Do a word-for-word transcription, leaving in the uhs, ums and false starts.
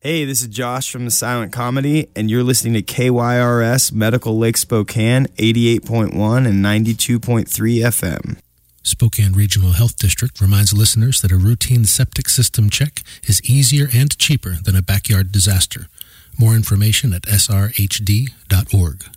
Hey, this is Josh from The Silent Comedy, and you're listening to K Y R S Medical Lake Spokane, eighty-eight point one and ninety-two point three F M. Spokane Regional Health District reminds listeners that a routine septic system check is easier and cheaper than a backyard disaster. More information at S R H D dot org.